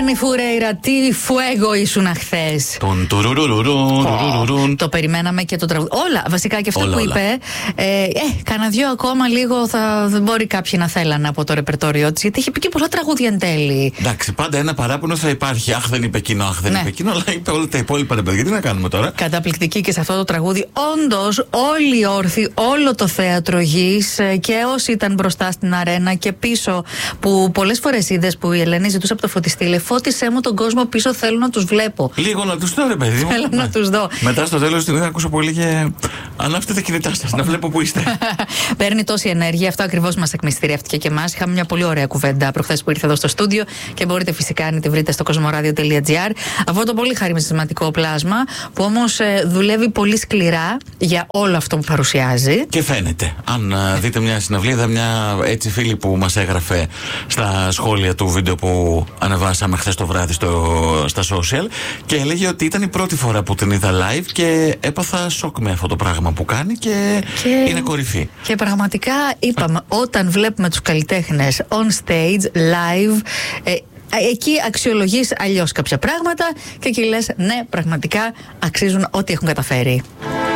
Γιάννη Φουρέιρα, τι φουέγο ήσουν χθες. Το περιμέναμε και το τραγούδι. Όλα, βασικά και αυτά που είπε. Κάνα δυο ακόμα λίγο δεν μπορεί κάποιοι να θέλανε από το ρεπερτόριό της, γιατί είχε πει και πολλά τραγούδια εν τέλει. Εντάξει, πάντα ένα παράπονο θα υπάρχει. Αχ, δεν είπε εκείνο, αχ, δεν είπε εκείνο, αλλά είπε όλα τα υπόλοιπα, ρε παιδιά. Τι να κάνουμε τώρα. Καταπληκτική και σε αυτό το τραγούδι. Όντως, όλοι οι όρθιοι, όλο το θέατρο γης και όσοι ήταν μπροστά στην αρένα και πίσω, που πολλές φορές είδες που η Ελένη ζητούσε από το φωτιστή, λέει, φώτισέ μου τον κόσμο πίσω, θέλω να τους βλέπω. Λίγο να τους δω, ρε παιδί μου. Θέλω να τους δω. Μετά στο τέλος την είδα, ακούσα πολύ και ανάψτε τα κινητά σας, να βλέπω που είστε. Παίρνει τόση ενέργεια, αυτό ακριβώς μας εκμυστηρεύτηκε και εμάς. Είχαμε μια πολύ ωραία κουβέντα προχθές που ήρθε εδώ στο στούντιο και μπορείτε φυσικά να τη βρείτε στο cosmoradio.gr. Αυτό το πολύ χαρισματικό πλάσμα που όμως δουλεύει πολύ σκληρά για όλο αυτό που παρουσιάζει. Και φαίνεται. Αν δείτε μια συναυλία, είδα μια έτσι φίλη που μας έγραφε στα σχόλια του βίντεο που ανεβάσαμε χθες το βράδυ στα social και έλεγε ότι ήταν η πρώτη φορά που την είδα live και έπαθα σοκ με αυτό το πράγμα που κάνει και είναι κορυφή. Και πραγματικά είπαμε, όταν βλέπουμε τους καλλιτέχνες on stage, live, εκεί αξιολογείς αλλιώς κάποια πράγματα και εκεί λες, ναι, πραγματικά αξίζουν ό,τι έχουν καταφέρει.